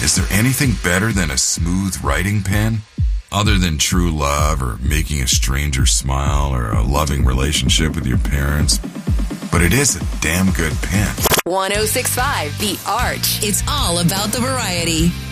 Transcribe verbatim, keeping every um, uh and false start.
Is there anything better than a smooth writing pen? Other than true love or making a stranger smile or a loving relationship with your parents. But it is a damn good pen. one oh six point five The Arch. It's all about the variety.